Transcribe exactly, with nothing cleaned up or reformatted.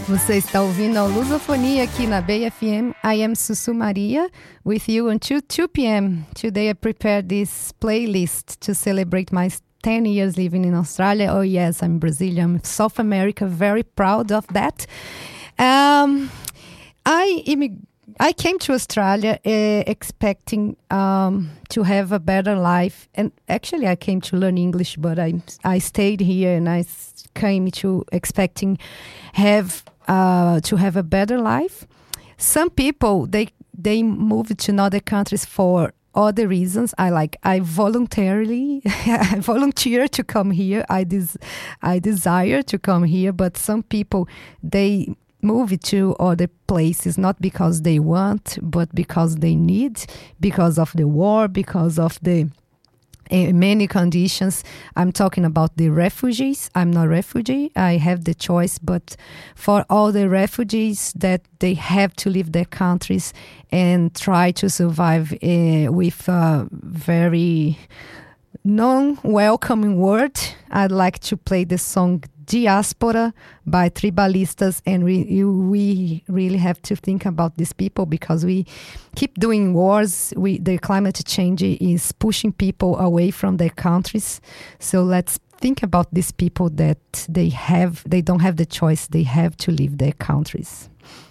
Você está ouvindo a Lusofonia aqui na Bay F M. I am Sussu Maria with you until two p.m. Today I prepared this playlist to celebrate my ten years living in Australia. Oh yes, I'm Brazilian, I'm South America, very proud of that. Um, I immig- I came to Australia uh, expecting um, to have a better life. And actually I came to learn English, but I, I stayed here and I came to expecting have uh, to have a better life. Some people, they they move to other countries for other reasons. I like I voluntarily I volunteer to come here. I des- I desire to come here, but some people they move to other places not because they want, but because they need, because of the war, because of the uh, many conditions. I'm talking about the refugees. I'm not a refugee. I have the choice, but for all the refugees that they have to leave their countries and try to survive uh, with a very non-welcoming word, I'd like to play the song Diaspora by Tribalistas, and we you, we really have to think about these people because we keep doing wars. We the climate change is pushing people away from their countries. So let's think about these people that they have they don't have the choice. They have to leave their countries.